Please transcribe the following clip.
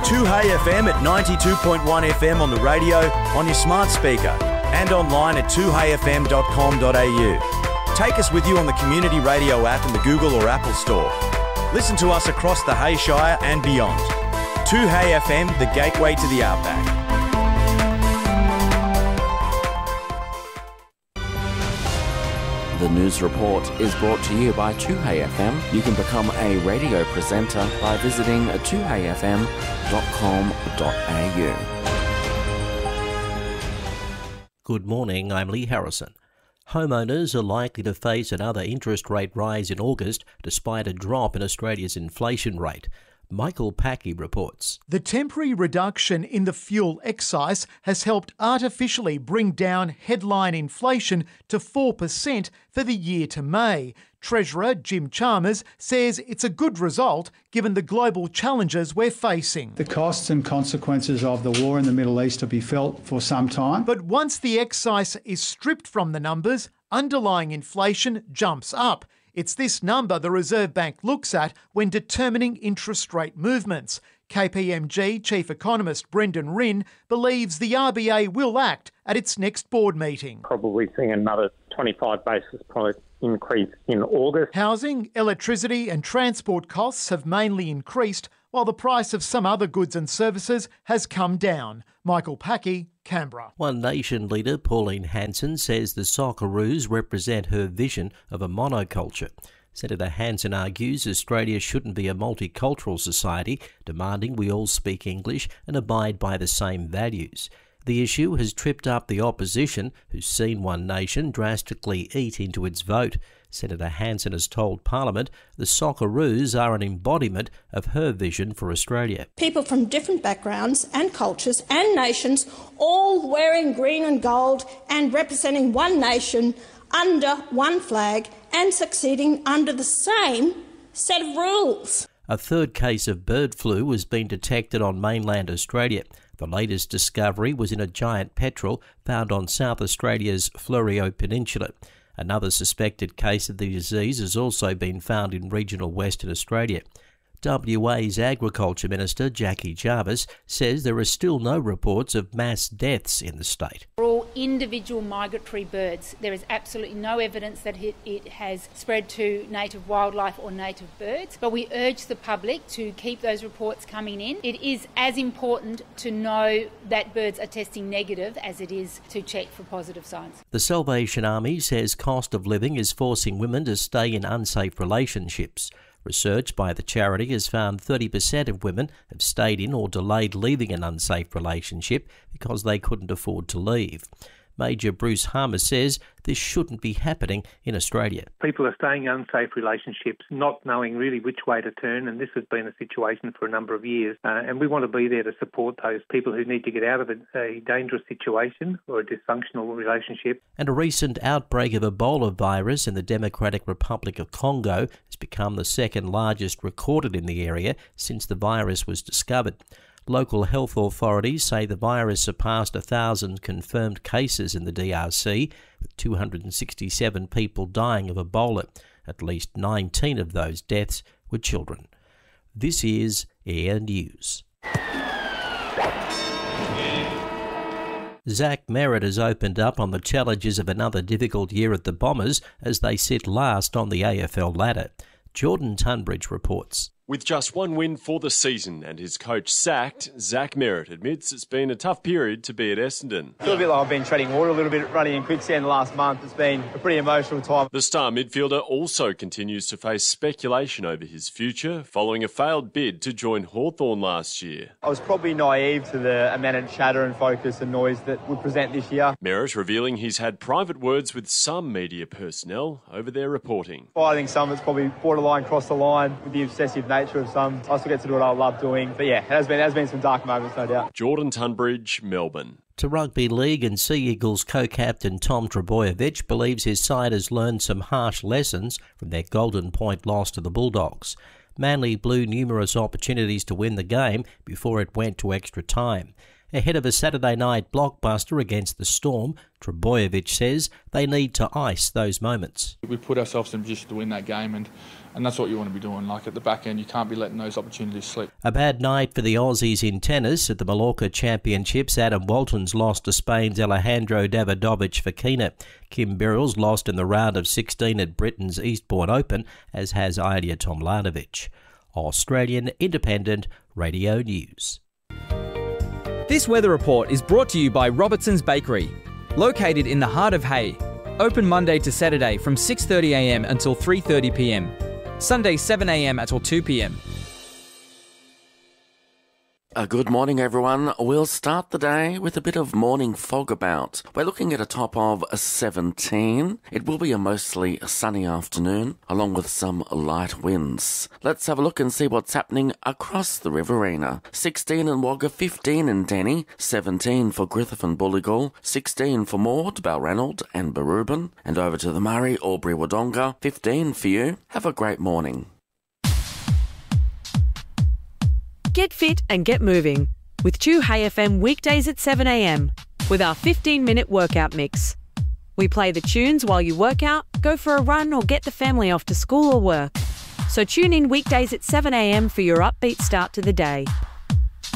2Hey FM at 92.1 FM on the radio, on your smart speaker, and online at 2heyfm.com.au. Take us with you on the Community Radio app in the Google or Apple Store. Listen to us across the Hay Shire and beyond. 2Hey FM, the gateway to the outback. The News Report is brought to you by 2Hey FM. You can become a radio presenter by visiting 2heyfm.com.au. Good morning, I'm Lee Harrison. Homeowners are likely to face another interest rate rise in August despite a drop in Australia's inflation rate. Michael Packey reports. The temporary reduction in the fuel excise has helped artificially bring down headline inflation to 4% for the year to May. Treasurer Jim Chalmers says it's a good result given the global challenges we're facing. The costs and consequences of the war in the Middle East will be felt for some time. But once the excise is stripped from the numbers, underlying inflation jumps up. It's this number the Reserve Bank looks at when determining interest rate movements. KPMG Chief Economist Brendan Rinn believes the RBA will act at its next board meeting. Probably seeing another 25 basis point increase in August. Housing, electricity and transport costs have mainly increased, while the price of some other goods and services has come down. Michael Packey, Canberra. One Nation leader, Pauline Hanson, says the Socceroos represent her vision of a monoculture. Senator Hanson argues Australia shouldn't be a multicultural society, demanding we all speak English and abide by the same values. The issue has tripped up the opposition, who's seen One Nation drastically eat into its vote. Senator Hanson has told Parliament the Socceroos are an embodiment of her vision for Australia. People from different backgrounds and cultures and nations, all wearing green and gold and representing one nation under one flag and succeeding under the same set of rules. A third case of bird flu has been detected on mainland Australia. The latest discovery was in a giant petrel found on South Australia's Fleurieu Peninsula. Another suspected case of the disease has also been found in regional Western Australia. WA's Agriculture Minister Jackie Jarvis says there are still no reports of mass deaths in the state. For all individual migratory birds, there is absolutely no evidence that it has spread to native wildlife or native birds, but we urge the public to keep those reports coming in. It is as important to know that birds are testing negative as it is to check for positive signs. The Salvation Army says cost of living is forcing women to stay in unsafe relationships. Research by the charity has found 30% of women have stayed in or delayed leaving an unsafe relationship because they couldn't afford to leave. Major Bruce Harmer says this shouldn't be happening in Australia. People are staying in unsafe relationships, not knowing really which way to turn, and this has been a situation for a number of years. And we want to be there to support those people who need to get out of a dangerous situation or a dysfunctional relationship. And a recent outbreak of Ebola virus in the Democratic Republic of Congo has become the second largest recorded in the area since the virus was discovered. Local health authorities say the virus surpassed 1,000 confirmed cases in the DRC, with 267 people dying of Ebola. At least 19 of those deaths were children. This is Air News. Zach Merritt has opened up on the challenges of another difficult year at the Bombers as they sit last on the AFL ladder. Jordan Tunbridge reports. With just one win for the season and his coach sacked, Zach Merritt admits it's been a tough period to be at Essendon. I feel a bit like I've been treading water a little bit, running in quicksand the last month. It's been a pretty emotional time. The star midfielder also continues to face speculation over his future following a failed bid to join Hawthorn last year. I was probably naive to the amount of chatter and focus and noise that would present this year. Merritt revealing he's had private words with some media personnel over their reporting. I think some of it's probably borderline crossed the line with the obsessive nature of some. I still get to do what I love doing. But yeah, it has been some dark moments, no doubt. Jordan Tunbridge, Melbourne. To Rugby League, and Sea Eagles co-captain Tom Trbojevic believes his side has learned some harsh lessons from their Golden Point loss to the Bulldogs. Manly blew numerous opportunities to win the game before it went to extra time. ahead of a Saturday night blockbuster against the Storm. Trbojevic says they need to ice those moments. We put ourselves in a position to win that game, and that's what you want to be doing. Like at the back end, you can't be letting those opportunities slip. A bad night for the Aussies in tennis. At the Mallorca Championships, Adam Walton's lost to Spain's Alejandro Davidovich Fokina. Kim Birrell's lost in the round of 16 at Britain's Eastbourne Open, as has Ilia Tomljanovic. Australian Independent Radio News. This weather report is brought to you by Robertson's Bakery, located in the heart of Hay. Open Monday to Saturday from 6:30am until 3:30pm. Sunday 7am until 2pm. Good morning, everyone. We'll start the day with a bit of morning fog about. We're looking at a top of 17. It will be a mostly sunny afternoon, along with some light winds. Let's have a look and see what's happening across the Riverina. 16 in Wagga, 15 in Denny, 17 for Griffith and Bulligall, 16 for Maud, Balranald and Barubin, and over to the Murray, Albury, Wodonga, 15 for you. Have a great morning. Get fit and get moving with 2HayFM weekdays at 7am with our 15-minute workout mix. We play the tunes while you work out, go for a run or get the family off to school or work. So tune in weekdays at 7am for your upbeat start to the day.